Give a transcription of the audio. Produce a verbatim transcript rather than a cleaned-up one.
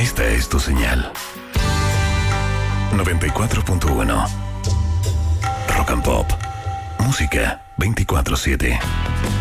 Esta es tu señal. noventa y cuatro punto uno. Rock and Pop. Música veinticuatro siete.